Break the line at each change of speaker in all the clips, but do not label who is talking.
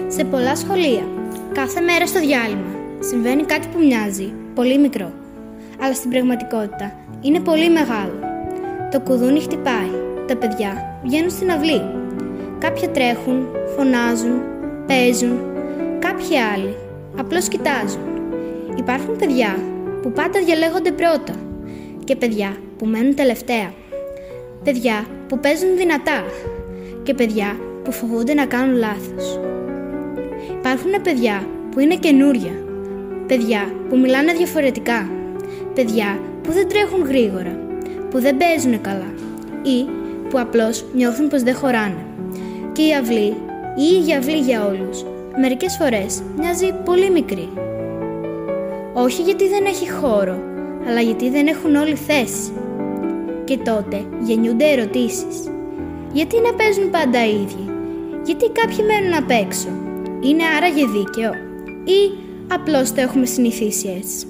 Σε πολλά σχολεία, κάθε μέρα στο διάλειμμα, συμβαίνει κάτι που μοιάζει πολύ μικρό, αλλά στην πραγματικότητα είναι πολύ μεγάλο. Το κουδούνι χτυπάει, τα παιδιά βγαίνουν στην αυλή. Κάποια τρέχουν, φωνάζουν, παίζουν, κάποιοι άλλοι απλώς κοιτάζουν. Υπάρχουν παιδιά που πάντα διαλέγονται πρώτα και παιδιά που μένουν τελευταία. Παιδιά που παίζουν δυνατά και παιδιά που φοβούνται να κάνουν λάθος. Υπάρχουν παιδιά που είναι καινούρια, παιδιά που μιλάνε διαφορετικά, παιδιά που δεν τρέχουν γρήγορα, που δεν παίζουν καλά ή που απλώς νιώθουν πως δεν χωράνε. Και η αυλή, η ίδια αυλή για όλους, μερικές φορές μοιάζει πολύ μικρή. Όχι γιατί δεν έχει χώρο, αλλά γιατί δεν έχουν όλοι θέση. Και τότε γεννιούνται ερωτήσεις. Γιατί να παίζουν πάντα οι ίδιοι? Γιατί κάποιοι μένουν απ' έξω? Είναι άραγε δίκαιο? Ή απλώς το έχουμε συνηθίσει έτσι?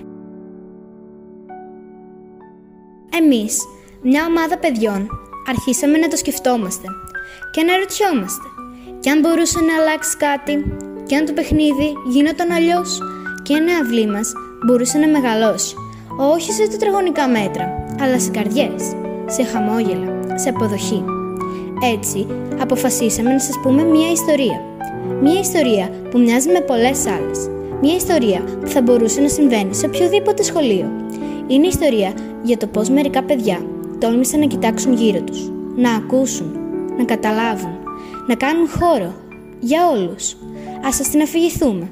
Εμείς, μια ομάδα παιδιών, αρχίσαμε να το σκεφτόμαστε και να ρωτιόμαστε κι αν μπορούσε να αλλάξει κάτι, κι αν το παιχνίδι γινόταν αλλιώς, και αν η αυλή μας μπορούσε να μεγαλώσει, όχι σε τετραγωνικά μέτρα, αλλά σε καρδιές, σε χαμόγελα, σε αποδοχή. Έτσι, αποφασίσαμε να σας πούμε μια ιστορία. Μια ιστορία που μοιάζει με πολλές άλλες. Μια ιστορία που θα μπορούσε να συμβαίνει σε οποιοδήποτε σχολείο. Είναι ιστορία για το πώς μερικά παιδιά τόλμησαν να κοιτάξουν γύρω τους, να ακούσουν, να καταλάβουν, να κάνουν χώρο για όλους. Ας σας την αφηγηθούμε.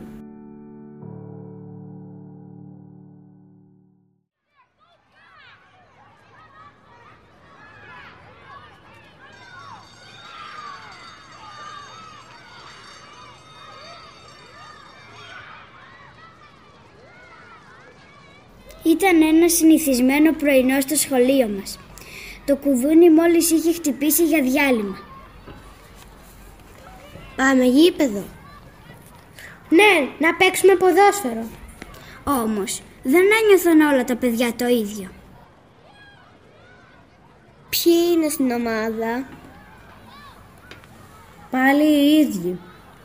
Ήταν ένα συνηθισμένο πρωινό στο σχολείο μας. Το κουδούνι μόλις είχε χτυπήσει για διάλειμμα.
Πάμε γήπεδο.
Ναι, να παίξουμε ποδόσφαιρο. Όμως, δεν ένιωθαν όλα τα παιδιά το ίδιο.
Ποιοι είναι στην ομάδα?
Πάλι οι ίδιοι.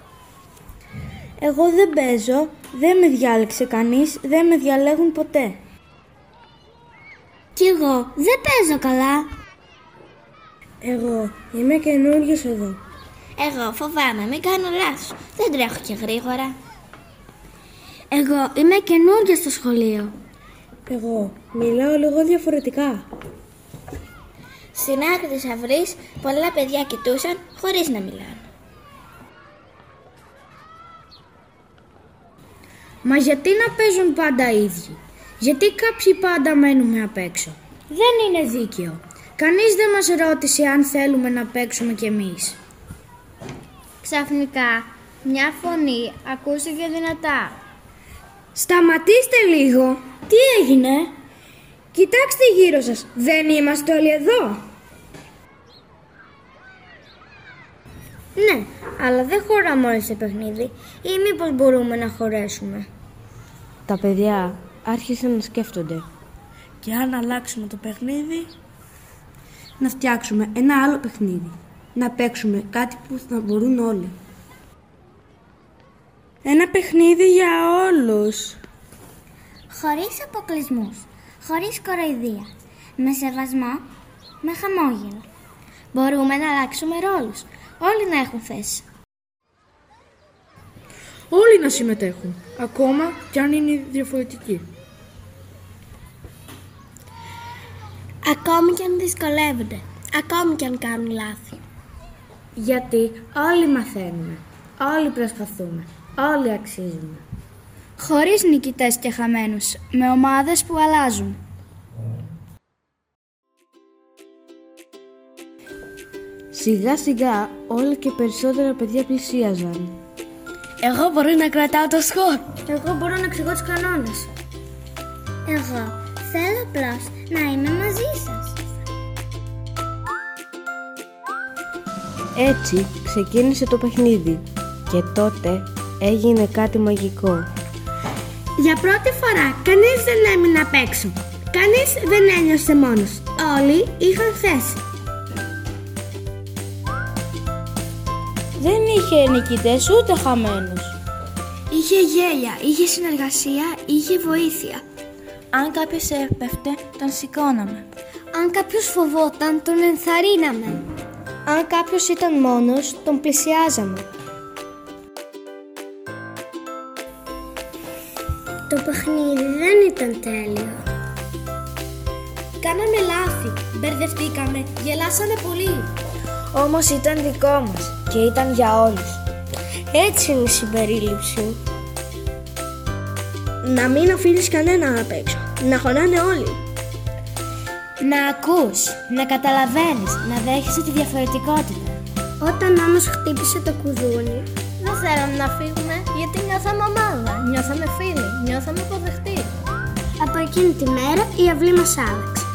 Εγώ δεν παίζω, δεν με διάλεξε κανείς, δεν με διαλέγουν ποτέ.
Κι εγώ δεν παίζω καλά.
Εγώ είμαι καινούριος εδώ.
Εγώ φοβάμαι, μην κάνω λάθος. Δεν τρέχω και γρήγορα.
Εγώ είμαι καινούρια στο σχολείο.
Εγώ μιλάω λίγο διαφορετικά.
Στην άκρη της αυλής πολλά παιδιά κοιτούσαν χωρίς να μιλάνε.
Μα γιατί να παίζουν πάντα οι ίδιοι? Γιατί κάποιοι πάντα μένουμε απ' έξω? Δεν είναι δίκαιο. Κανείς δεν μας ρώτησε αν θέλουμε να παίξουμε κι εμείς.
Ξαφνικά, μια φωνή ακούστηκε δυνατά.
Σταματήστε λίγο! Τι έγινε? Κοιτάξτε γύρω σας, δεν είμαστε όλοι εδώ? Ναι, αλλά δεν χωράμε όλοι σε παιχνίδι. Ή μήπως μπορούμε να χωρέσουμε?
Τα παιδιά άρχισαν να σκέφτονται.
Και αν αλλάξουμε το παιχνίδι, να φτιάξουμε ένα άλλο παιχνίδι. Να παίξουμε κάτι που θα μπορούν όλοι. Ένα παιχνίδι για όλους.
Χωρίς αποκλεισμούς, χωρίς κοροϊδία, με σεβασμό, με χαμόγελο.
Μπορούμε να αλλάξουμε ρόλους, όλοι να έχουν θέση.
Όλοι να συμμετέχουν, ακόμα κι αν είναι διαφορετικοί.
Ακόμη κι αν δυσκολεύονται, ακόμη κι αν κάνουν λάθη.
Γιατί όλοι μαθαίνουμε, όλοι προσπαθούμε, όλοι αξίζουμε.
Χωρίς νικητές και χαμένους, με ομάδες που αλλάζουν.
Σιγά σιγά όλο και περισσότερα παιδιά πλησίαζαν.
Εγώ μπορώ να κρατάω το σκορ.
Εγώ μπορώ να εξηγώ τους κανόνες. Εγώ θέλω απλώς να είμαι μαζί σας.
Έτσι ξεκίνησε το παιχνίδι και τότε έγινε κάτι μαγικό.
Για πρώτη φορά κανείς δεν έμεινε απ' έξω. Κανείς δεν ένιωσε μόνος. Όλοι είχαν θέση.
δεν είχε νικητές ούτε χαμένους.
Είχε γέλια, είχε συνεργασία, είχε βοήθεια.
Αν κάποιος έπεφτε, τον σηκώναμε.
Αν κάποιος φοβόταν, τον ενθαρρύναμε.
Αν κάποιος ήταν μόνος, τον πλησιάζαμε.
Το παιχνίδι δεν ήταν τέλειο.
Κάναμε λάθη, μπερδευτήκαμε, γελάσαμε πολύ.
Όμως ήταν δικό μας και ήταν για όλους. Έτσι είναι η συμπερίληψη.
Να μην αφήνεις κανέναν απ' έξω, να χωράνε όλοι.
Να ακούς, να καταλαβαίνεις, να δέχεσαι τη διαφορετικότητα.
Όταν όμως χτύπησε το κουδούνι,
Δεν θέλαμε να φύγουμε γιατί νιώθαμε ομάδα, νιώθαμε φίλοι, νιώθαμε αποδεκτοί.
από εκείνη τη μέρα η αυλή μας άλλαξε.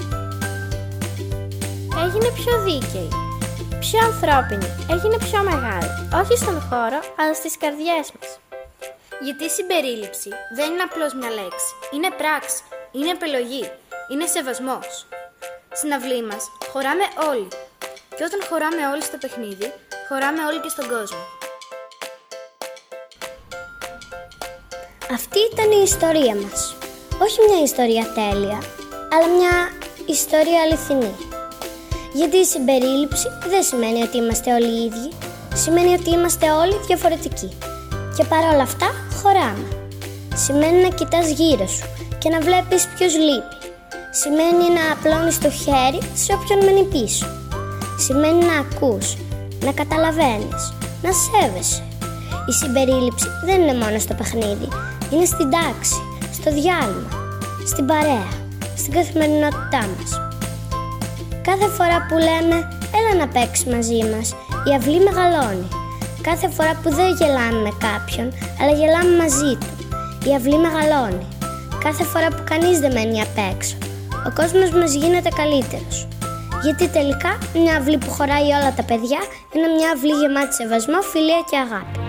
Έγινε πιο δίκαιη, πιο ανθρώπινη, έγινε πιο μεγάλη. Όχι στον χώρο, αλλά στις καρδιές μας. Γιατί η συμπερίληψη δεν είναι απλώς μια λέξη. Είναι πράξη, είναι επιλογή, είναι σεβασμός. Στην αυλή μας χωράμε όλοι. Και όταν χωράμε όλοι στο παιχνίδι, χωράμε όλοι και στον κόσμο.
Αυτή ήταν η ιστορία μας. Όχι μια ιστορία τέλεια, αλλά μια ιστορία αληθινή. Γιατί η συμπερίληψη δεν σημαίνει ότι είμαστε όλοι οι ίδιοι. Σημαίνει ότι είμαστε όλοι διαφορετικοί. Και παρόλα αυτά χωράμε. Σημαίνει να κοιτάς γύρω σου και να βλέπεις ποιος λείπει. Σημαίνει να απλώνεις το χέρι σε όποιον μένει πίσω. Σημαίνει να ακούς, να καταλαβαίνεις, να σέβεσαι. Η συμπερίληψη δεν είναι μόνο στο παιχνίδι. Είναι στην τάξη, στο διάλειμμα, στην παρέα, στην καθημερινότητά μας. Κάθε φορά που λέμε «έλα να παίξεις μαζί μας», η αυλή μεγαλώνει. Κάθε φορά που δεν γελάμε με κάποιον, αλλά γελάμε μαζί του, η αυλή μεγαλώνει. Κάθε φορά που κανείς δεν μένει απ' έξω, ο κόσμος μας γίνεται καλύτερος. Γιατί τελικά μια αυλή που χωράει όλα τα παιδιά είναι μια αυλή γεμάτη σεβασμό, φιλία και αγάπη.